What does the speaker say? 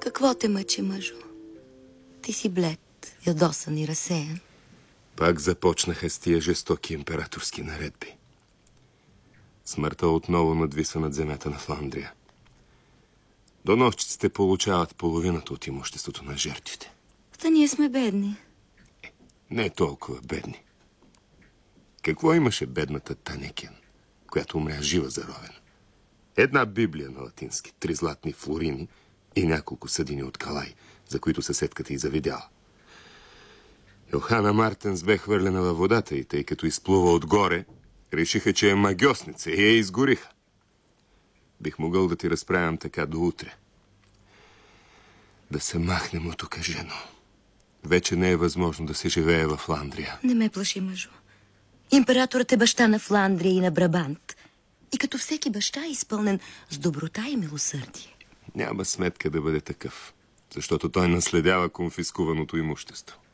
Какво те мъчи, мъжо? Ти си блед, ядосан и разсеян. Пак започнаха с тия жестоки императорски наредби. Смъртта отново надвисва над земята на Фландрия. Доносчиците получават половината от имуществото на жертвите. Та ние сме бедни. Не толкова бедни. Какво имаше бедната Танекин, която умря жива заровена? Една Библия на латински, 3 златни флорини и няколко съдини от калай, за които съседката й завидяла. Йохана Мартенс бе хвърлена във водата и тъй като изплува отгоре, решиха, че е магьосница и я изгориха. Бих могъл да ти разправям така до утре. Да се махнем от тук, жено. Вече не е възможно да се живее в Фландрия. Не ме плаши, мъжо. Императорът е баща на Фландрия и на Брабант. И като всеки баща е изпълнен с доброта и милосърдие. Няма сметка да бъде такъв, защото той наследява конфискуваното имущество.